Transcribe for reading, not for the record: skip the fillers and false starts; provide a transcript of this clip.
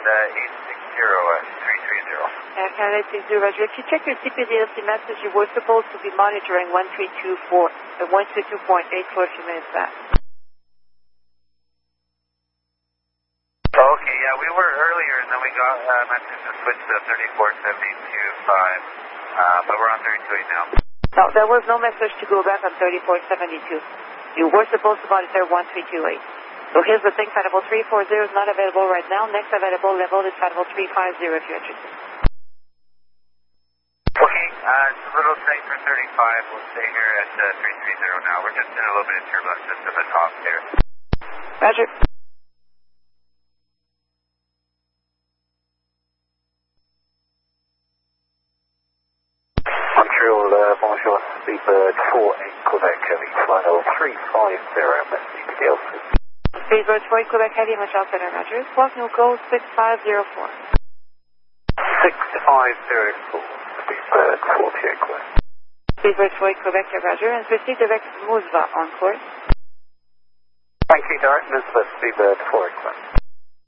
Canada 860 330. Canada 860, Roger. If you check your CPDLC message, you were supposed to be monitoring 1324, 122.8 for a few minutes back. Okay, yeah, we were earlier, and then we got a message to switch to 3472.5, but we're on 32.8 now. No, there was no message to go back on 3472. You were supposed to monitor 1328. So here's the thing, Flight level 340 is not available right now. Next available level is Flight level 350 if you're interested. Okay, it's a little tight for 35. We'll stay here at 330 now. We're just in a little bit of turbulence just at the top there. Roger. Montreal, bonjour, Speedbird 48 Quebec Heavy, Flight level 350, CPDLC. Speedbird 48 Quebec Heavy, Montreal Center, Roger. Squawk no code 6504. 6504, Speedbird 48 Quebec. Speedbird 48 Quebec, Roger. And proceed direct Moosva on course. Thank you, direct Moosva, Speedbird 48 Quebec.